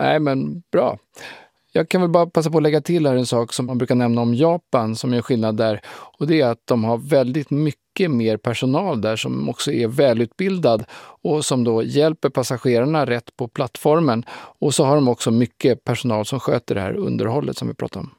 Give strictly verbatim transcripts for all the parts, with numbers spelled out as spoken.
Nej, men bra. Jag kan väl bara passa på att lägga till här en sak som man brukar nämna om Japan som är skillnad där. Och det är att de har väldigt mycket mer personal där som också är välutbildad och som då hjälper passagerarna rätt på plattformen. Och så har de också mycket personal som sköter det här underhållet som vi pratar om.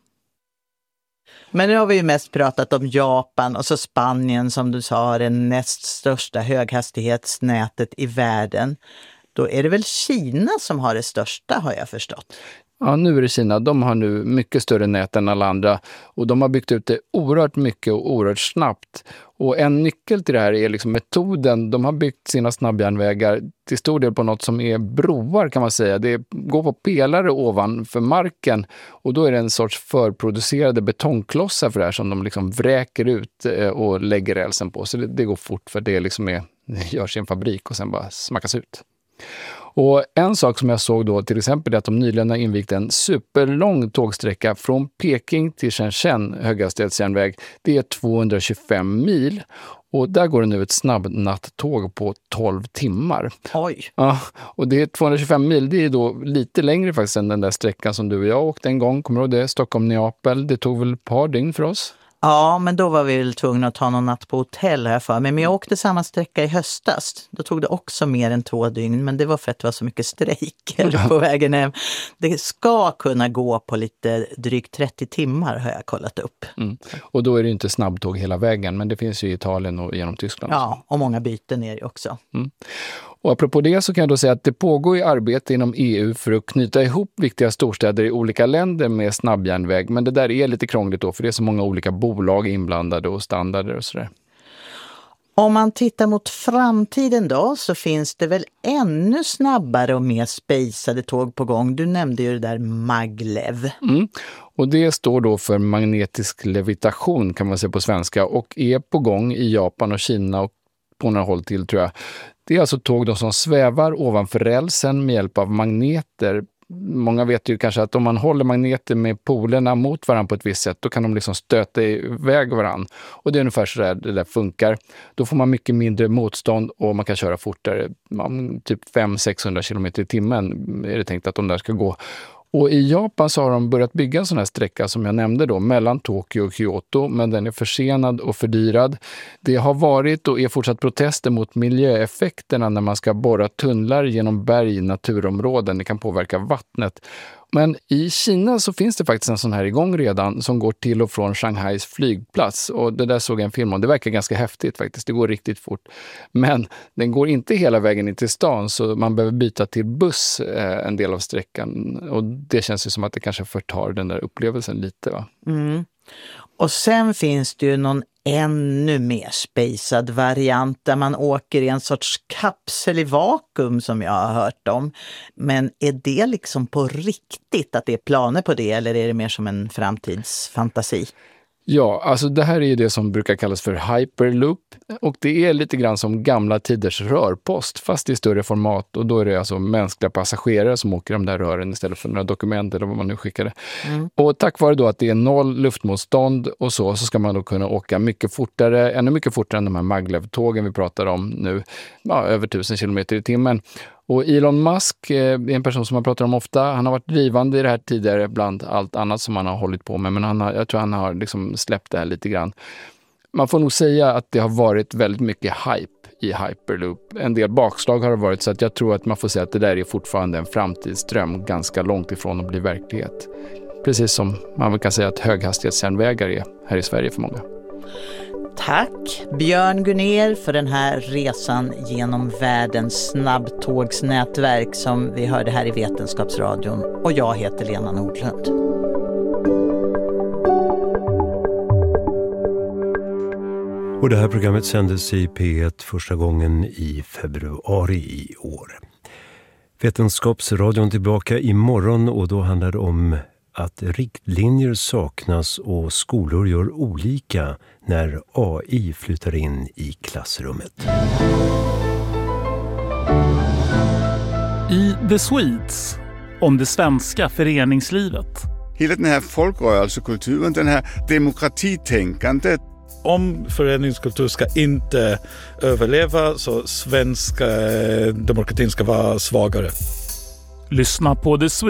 Men nu har vi ju mest pratat om Japan och så Spanien som du sa har det näst största höghastighetsnätet i världen. Då är det väl Kina som har det största, har jag förstått. Ja, nu är det Kina. De har nu mycket större nät än alla andra och de har byggt ut det oerhört mycket och oerhört snabbt. Och en nyckel till det här är liksom metoden. De har byggt sina snabbjärnvägar till stor del på något som är broar kan man säga. Det går på pelare ovanför marken och då är det en sorts förproducerade betongklossar för det här som de liksom vräker ut och lägger rälsen på. Så det, det går fort för det liksom är, det görs i en fabrik och sen bara smackas ut. Och en sak som jag såg då till exempel är att de nyligen har invigt en superlång tågsträcka från Peking till Shenzhen höghastighetsjärnväg. Det är tvåhundratjugofem mil och där går det nu ett snabbnattåg på tolv timmar. Oj! Ja, och det är tvåhundratjugofem mil, det är då lite längre faktiskt än den där sträckan som du och jag åkte en gång. Kommer du ihåg det? Stockholm-Neapel, det tog väl ett par dygn för oss? Ja, men då var vi väl tvungna att ta någon natt på hotell här för. Men jag åkte samma sträcka i höstas. Då tog det också mer än två dygn. Men det var för att det var så mycket strejker på vägen hem. Det ska kunna gå på lite drygt trettio timmar har jag kollat upp. Mm. Och då är det inte snabbtåg hela vägen. Men det finns ju i Italien och genom Tyskland. Ja, och många byten är det också. Mm. Och apropå det så kan jag då säga att det pågår i arbete inom E U för att knyta ihop viktiga storstäder i olika länder med snabbjärnväg. Men det där är lite krångligt då för det är så många olika bolag inblandade och standarder och sådär. Om man tittar mot framtiden då så finns det väl ännu snabbare och mer spejsade tåg på gång. Du nämnde ju det där maglev. Mm. Och det står då för magnetisk levitation kan man säga på svenska och är på gång i Japan och Kina och på några håll till tror jag. Det är alltså tåg då som svävar ovanför rälsen med hjälp av magneter. Många vet ju kanske att om man håller magneter med polerna mot varandra på ett visst sätt då kan de liksom stöta iväg varandra. Och det är ungefär så där det där funkar. Då får man mycket mindre motstånd och man kan köra fortare. Man, typ fem till sexhundra kilometer i timmen är det tänkt att de där ska gå. Och i Japan så har de börjat bygga en sån här sträcka som jag nämnde då mellan Tokyo och Kyoto, men den är försenad och fördyrad. Det har varit och är fortsatt protester mot miljöeffekterna när man ska borra tunnlar genom berg i naturområden. Det kan påverka vattnet. Men i Kina så finns det faktiskt en sån här igång redan som går till och från Shanghais flygplats. Och det där såg jag en film om. Det verkar ganska häftigt faktiskt. Det går riktigt fort. Men den går inte hela vägen in till stan så man behöver byta till buss eh, en del av sträckan. Och det känns ju som att det kanske förtar den där upplevelsen lite va? Mm. Och sen finns det ju någon ännu mer spejsad variant där man åker i en sorts kapsel i vakuum som jag har hört om. Men är det liksom på riktigt att det är planer på det eller är det mer som en framtidsfantasi? Ja, alltså det här är ju det som brukar kallas för hyperloop och det är lite grann som gamla tiders rörpost fast i större format och då är det alltså mänskliga passagerare som åker de där rören istället för några dokument eller vad man nu skickade. Mm. Och tack vare då att det är noll luftmotstånd och så så ska man då kunna åka mycket fortare, ännu mycket fortare än de här maglev-tågen vi pratar om nu, ja, över tusen kilometer i timmen. Och Elon Musk är en person som man pratar om ofta. Han har varit drivande i det här tidigare bland allt annat som han har hållit på med. Men han har, jag tror han har liksom släppt det här lite grann. Man får nog säga att det har varit väldigt mycket hype i Hyperloop. En del bakslag har det varit så att jag tror att man får säga att det där är fortfarande en framtidsdröm ganska långt ifrån att bli verklighet. Precis som man kan säga att höghastighetsjärnvägar är här i Sverige för många. Tack Björn Gunnér för den här resan genom världens snabbtågsnätverk som vi hörde här i Vetenskapsradion. Och jag heter Lena Nordlund. Och det här programmet sändes i P ett första gången i februari i år. Vetenskapsradion tillbaka imorgon och då handlar det om att riktlinjer saknas och skolor gör olika när A I flyttar in i klassrummet. I The Swedes om det svenska föreningslivet. Hela den här folkrörelsekulturen, den här demokratitänkandet. Om föreningskultur ska inte överleva så svenska demokratin ska vara svagare. Lyssna på The Swedes